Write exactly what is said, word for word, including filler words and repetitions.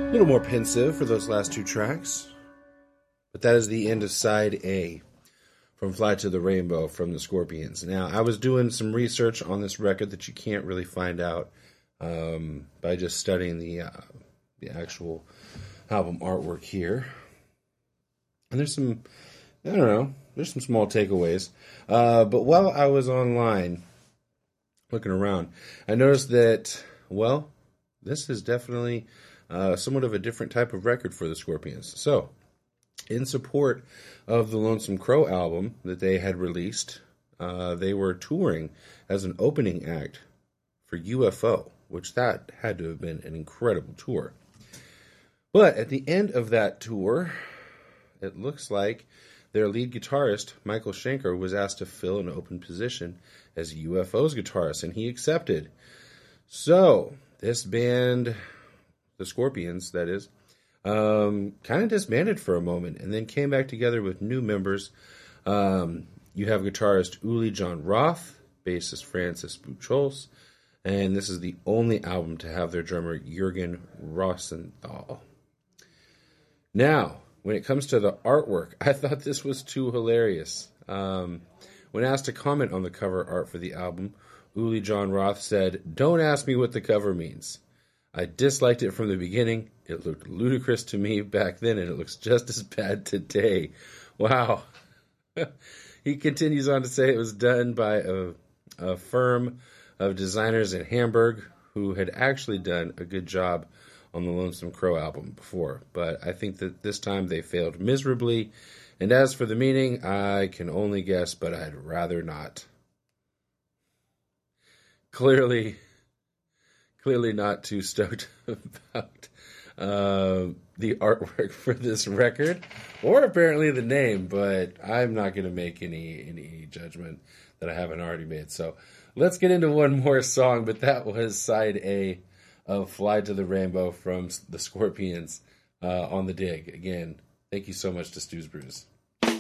A little more pensive for those last two tracks. But that is the end of side A from Fly to the Rainbow from the Scorpions. Now, I was doing some research on this record that you can't really find out um, by just studying the, uh, the actual album artwork here. And there's some, I don't know, there's some small takeaways. Uh, but while I was online looking around, I noticed that, well, this is definitely uh, somewhat of a different type of record for the Scorpions. So, in support of the Lonesome Crow album that they had released, uh, they were touring as an opening act for U F O, which that had to have been an incredible tour. But at the end of that tour, it looks like their lead guitarist, Michael Schenker, was asked to fill an open position as U F O's guitarist, and he accepted. So, this band, the Scorpions, that is, um, kind of disbanded for a moment and then came back together with new members. Um, you have guitarist Uli John Roth, bassist Francis Buchholz, and this is the only album to have their drummer Jürgen Rosenthal. Now, when it comes to the artwork, I thought this was too hilarious. Um, when asked to comment on the cover art for the album, Uli John Roth said, "Don't ask me what the cover means. I disliked it from the beginning. It looked ludicrous to me back then, and it looks just as bad today." Wow. He continues on to say it was done by a, a firm of designers in Hamburg who had actually done a good job on the Lonesome Crow album before. But I think that this time they failed miserably. And as for the meaning, I can only guess, but I'd rather not. Clearly, clearly not too stoked about uh, the artwork for this record, or apparently the name, but I'm not going to make any, any judgment that I haven't already made. So let's get into one more song, but that was side A of Fly to the Rainbow from the Scorpions uh, on The Dig. Again, thank you so much to Stu's Brews.